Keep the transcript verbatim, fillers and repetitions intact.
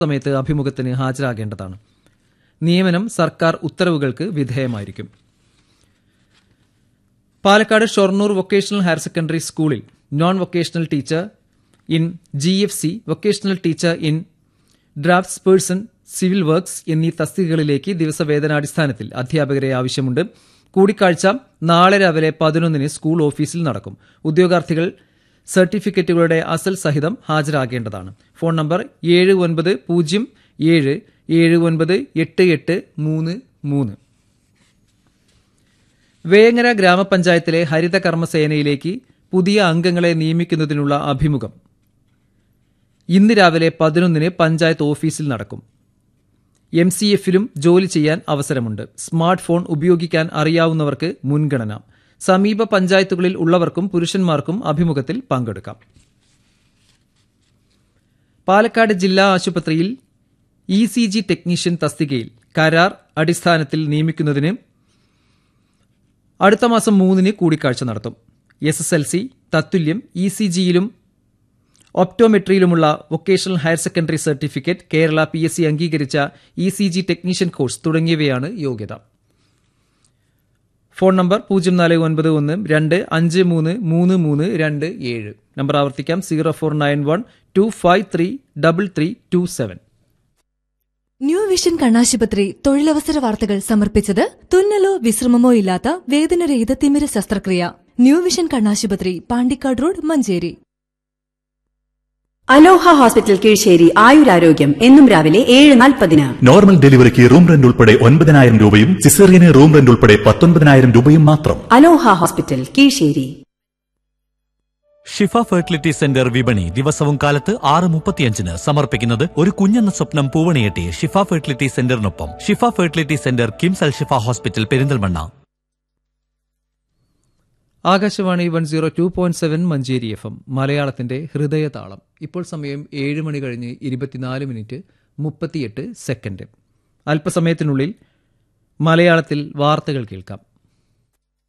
സമയത്ത് അഭിമുഖത്തിന് ഹാജരാകേണ്ടതാണ്. നിയമനം സർക്കാർ ഉത്തരവുകൾക്ക് വിധേയമായിരിക്കും. Palakkad Shoranur vocational higher secondary സ്കൂളിൽ non vocational teacher in G F C, vocational teacher in drafts person, civil works എന്നീ തസ്തികകളിലേക്ക് ദിവസവേതനാടിസ്ഥാനത്തിൽ അധ്യാപകരെ ആവശ്യമുണ്ട്. കൂടിക്കാഴ്ച നാളെ രാവിലെ പതിനൊന്നിന് സ്കൂൾ ഓഫീസിൽ നടക്കും. ഉദ്യോഗാർത്ഥികൾ സർട്ടിഫിക്കറ്റുകളുടെ അസൽ സഹിതം ഹാജരാകേണ്ടതാണ്. ഫോൺ നമ്പർ ഏഴ് ഒൻപത് പൂജ്യം ഏഴ് ഏഴ് ഒൻപത് എട്ട് എട്ട് മൂന്ന് മൂന്ന്. വേങ്ങര ഗ്രാമപഞ്ചായത്തിലെ ഹരിത കർമ്മസേനയിലേക്ക് പുതിയ അംഗങ്ങളെ നിയമിക്കുന്നതിനുള്ള അഭിമുഖം ഇന്ന് രാവിലെ പതിനൊന്നിന് പഞ്ചായത്ത് ഓഫീസിൽ നടക്കും. എം സി എഫിലും ജോലി ചെയ്യാൻ അവസരമുണ്ട്. സ്മാർട്ട് ഫോൺ ഉപയോഗിക്കാൻ അറിയാവുന്നവർക്ക് മുൻഗണന. സമീപ പഞ്ചായത്തുകളിൽ ഉള്ളവർക്കും പുരുഷന്മാർക്കും അഭിമുഖത്തിൽ പങ്കെടുക്കാം. പാലക്കാട് ജില്ലാ ആശുപത്രിയിൽ ഇ സി ജി ടെക്നീഷ്യൻ തസ്തികയിൽ കരാർ അടിസ്ഥാനത്തിൽ നിയമിക്കുന്നതിന് അടുത്ത മാസം മൂന്നിന് കൂടിക്കാഴ്ച നടത്തും. S S L C, തത്തുല്യം, E C ജിയിലും ഒപ്റ്റോമെട്രിയിലുമുള്ള vocational higher secondary certificate, Kerala P S C അംഗീകരിച്ച E C G technician course തുടങ്ങിയവയാണ് യോഗ്യത. ഫോൺ നമ്പർ പൂജ്യം നാല് ഒൻപത് ഒന്ന് രണ്ട് അഞ്ച് മൂന്ന് മൂന്ന് മൂന്ന് രണ്ട് ഏഴ്. നമ്പർ ആവർത്തിക്കാം, zero four nine one two five three double three to seven. New vision കണ്ണാശുപത്രി തൊഴിലവസര വാർത്തകൾ സമർപ്പിച്ചത് തുന്നലോ വിശ്രമമോ ഇല്ലാത്ത വേദനരഹിത തിമിര ശസ്ത്രക്രിയ. ന്യൂ വിഷൻ കണ്ണാശുപത്രി, പാണ്ടിക്കാട് റോഡ്, മഞ്ചേരി. അലോഹ ഹോസ്പിറ്റൽ കീഴ്ശ്ശേരി ആയുരാരോഗ്യം എന്നും രാവിലെ ഏഴ് നാൽപ്പതിന്. നോർമൽ ഡെലിവറിക്ക് റൂം റെന്റ് ഉൾപ്പെടെ ഒൻപതിനായിരം രൂപയും സിസേറിയന് റൂം റെന്റ് ഉൾപ്പെടെ പത്തൊൻപതിനായിരം രൂപയും മാത്രം. അലോഹ ഹോസ്പിറ്റൽ കീഴ്ശ്ശേരി. ഷിഫ ഫെർട്ടിലിറ്റി സെന്റർ വിപണി ദിവസവും കാലത്ത് ആറ് മുപ്പത്തിയഞ്ചിന് സമർപ്പിക്കുന്നത് ഒരു കുഞ്ഞെന്ന സ്വപ്നം പൂവണിയെട്ടി ഷിഫ ഫെർട്ടിലിറ്റി സെന്ററിനൊപ്പം. ഷിഫ ഫെർട്ടിലിറ്റി സെന്റർ, കിംസ് അൽ ഷിഫ hospital, Perinthalmanna. Akashvani one zero two point seven Manjeri F M, മലയാളത്തിന്റെ ഹൃദയതാളം. ഇപ്പോൾ സമയം ഏഴ് മണി കഴിഞ്ഞ് ഇരുപത്തിനാല് മിനിറ്റ് മുപ്പത്തിയെട്ട് സെക്കൻഡ്. അല്പസമയത്തിനുള്ളിൽ മലയാളത്തിൽ വാർത്തകൾ കേൾക്കാം.